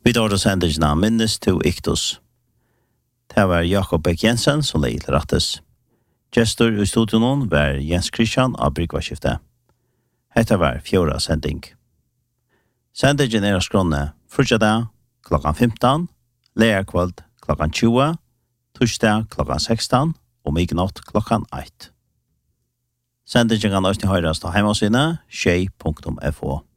Vi tar oss hendelsene minnes til Iktus. Det var Jakob Beck Jensen som leid til rattes. Gestor i studionen var Jens Christian av Bryggvaskiftet. Hetta var 4. sending. Sendingen skrånne fredag klokkan 15, lærkveld klokkan 20, torsdag klokkan 16 og midnatt klokkan 1. Sendingen kan også høres til hjemmesiden, skjei.fo.